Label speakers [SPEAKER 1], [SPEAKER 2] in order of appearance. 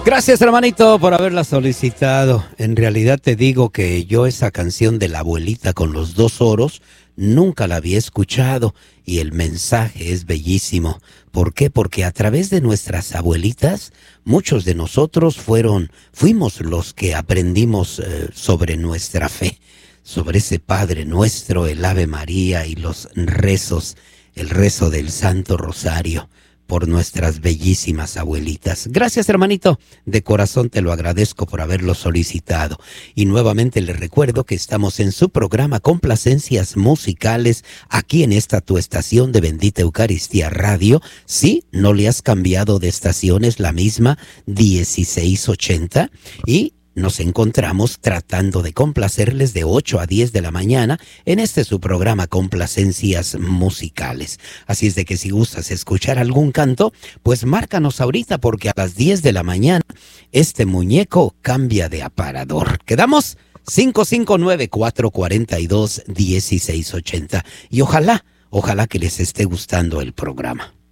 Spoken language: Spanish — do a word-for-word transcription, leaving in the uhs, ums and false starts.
[SPEAKER 1] Gracias, hermanito, por haberla solicitado. En realidad te digo que yo esa canción de la abuelita con los dos oros nunca la había escuchado y el mensaje es bellísimo. ¿Por qué? Porque a través de nuestras abuelitas, muchos de nosotros fueron, fuimos los que aprendimos eh, sobre nuestra fe, sobre ese Padre Nuestro, el Ave María y los rezos, el rezo del Santo Rosario, por nuestras bellísimas abuelitas. Gracias, hermanito. De corazón te lo agradezco por haberlo solicitado. Y nuevamente le recuerdo que estamos en su programa Complacencias Musicales, aquí en esta tu estación de Bendita Eucaristía Radio. Sí, no le has cambiado de estación, es la misma, dieciséis ochenta. Y nos encontramos tratando de complacerles de ocho a diez de la mañana en este su programa Complacencias Musicales. Así es de que si gustas escuchar algún canto, pues márcanos ahorita porque a las diez de la mañana este muñeco cambia de aparador. ¿Quedamos? cinco cinco nueve, cuatro cuatro dos, uno seis ocho cero. Y ojalá, ojalá que les esté gustando el programa.